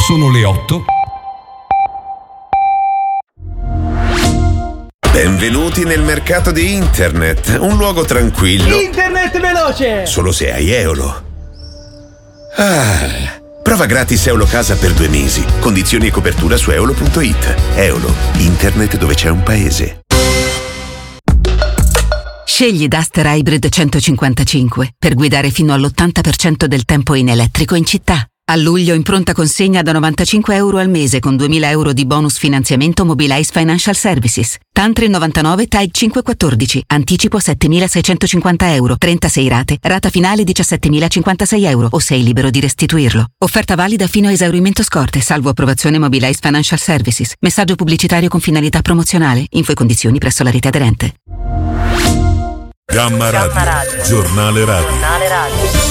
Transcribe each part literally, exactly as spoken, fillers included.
Sono le otto. Benvenuti nel mercato di internet, un luogo tranquillo. Internet veloce! Solo se hai Eolo. Ah, prova gratis Eolo Casa per due mesi. Condizioni e copertura su eolo punto it. Eolo, internet dove c'è un paese. Scegli Duster Hybrid centocinquantacinque per guidare fino all'ottanta per cento del tempo in elettrico in città. A luglio in pronta consegna da novantacinque euro al mese con duemila euro di bonus finanziamento Mobilize Financial Services. Tantri novantanove T A I cinquecentoquattordici. Anticipo settemilaseicentocinquanta euro. trentasei rate. Rata finale diciassettemilacinquantasei euro o sei libero di restituirlo. Offerta valida fino a esaurimento scorte, salvo approvazione Mobilize Financial Services. Messaggio pubblicitario con finalità promozionale. Info e condizioni presso la rete aderente. Gamma Radio, Gamma Radio. Giornale Radio. Giornale Radio.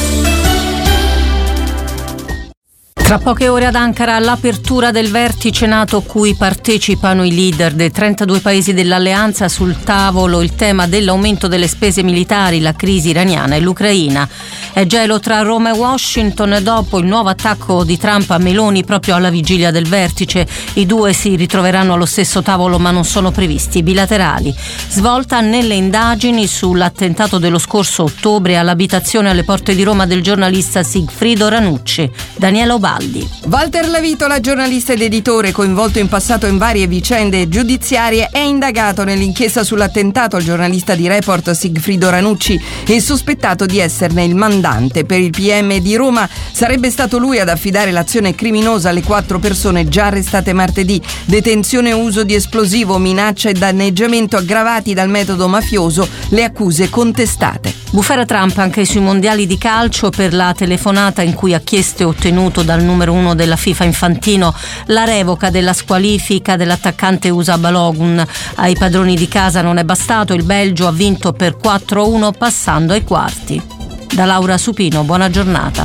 Tra poche ore ad Ankara l'apertura del vertice NATO cui partecipano i leader dei trentadue paesi dell'alleanza. Sul tavolo il tema dell'aumento delle spese militari, la crisi iraniana e l'Ucraina. È gelo tra Roma e Washington dopo il nuovo attacco di Trump a Meloni proprio alla vigilia del vertice. I due si ritroveranno allo stesso tavolo ma non sono previsti bilaterali. Svolta nelle indagini sull'attentato dello scorso ottobre all'abitazione alle porte di Roma del giornalista Sigfrido Ranucci. Daniela Obaldi. Walter Lavitola, giornalista ed editore coinvolto in passato in varie vicende giudiziarie, è indagato nell'inchiesta sull'attentato al giornalista di Report Sigfrido Ranucci e sospettato di esserne il mandante. Per il P M di Roma sarebbe stato lui ad affidare l'azione criminosa alle quattro persone già arrestate martedì. Detenzione e uso di esplosivo, minaccia e danneggiamento aggravati dal metodo mafioso, le accuse contestate. Bufera Trump anche sui mondiali di calcio per la telefonata in cui ha chiesto e ottenuto dal numero uno della FIFA Infantino la revoca della squalifica dell'attaccante U S A Balogun. Ai padroni di casa non è bastato, il Belgio ha vinto per quattro a uno passando ai quarti. Da Laura Supino, buona giornata.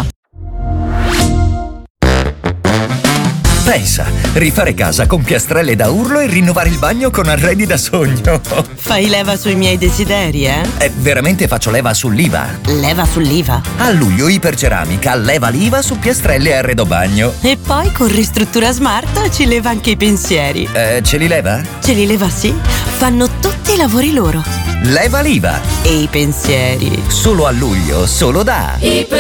Pensa, rifare casa con piastrelle da urlo e rinnovare il bagno con arredi da sogno. Fai leva sui miei desideri, eh? Eh, veramente faccio leva sull'I V A. Leva sull'I V A? A luglio Iperceramica leva l'I V A su piastrelle e arredo bagno. E poi con Ristruttura Smart ci leva anche i pensieri. Eh, ce li leva? Ce li leva, sì. Fanno tutti i lavori loro. Leva l'I V A. E i pensieri. Solo a luglio, solo da